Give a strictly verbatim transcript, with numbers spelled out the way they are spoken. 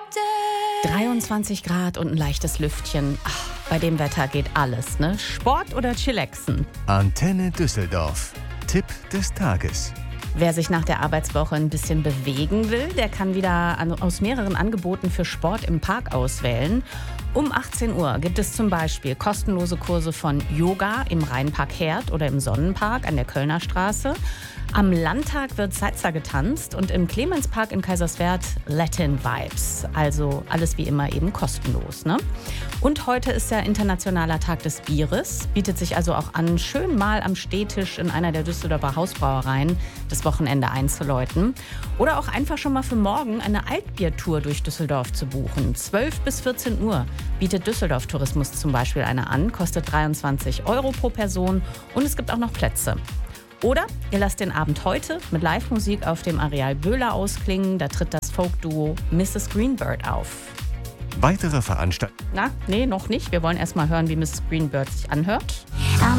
dreiundzwanzig Grad und ein leichtes Lüftchen. Ach, bei dem Wetter geht alles, ne? Sport oder Chillaxen? Antenne Düsseldorf. Tipp des Tages. Wer sich nach der Arbeitswoche ein bisschen bewegen will, der kann wieder an, aus mehreren Angeboten für Sport im Park auswählen. Um achtzehn Uhr gibt es zum Beispiel kostenlose Kurse von Yoga im Rheinpark Herd oder im Sonnenpark an der Kölner Straße. Am Landtag wird Salsa getanzt und im Clemenspark in Kaiserswerth Latin Vibes. Also alles wie immer eben kostenlos, ne? Und heute ist ja Internationaler Tag des Bieres. Bietet sich also auch an, schön mal am Stehtisch in einer der Düsseldorfer Hausbrauereien das Wochenende einzuläuten. Oder auch einfach schon mal für morgen eine Altbiertour durch Düsseldorf zu buchen. zwölf bis vierzehn Uhr bietet Düsseldorf Tourismus zum Beispiel eine an, kostet dreiundzwanzig Euro pro Person und es gibt auch noch Plätze. Oder ihr lasst den Abend heute mit Live-Musik auf dem Areal Böhler ausklingen. Da tritt das Folk-Duo Misses Greenbird auf. Weitere Veranstaltungen. Na, nee, noch nicht. Wir wollen erst mal hören, wie Misses Greenbird sich anhört.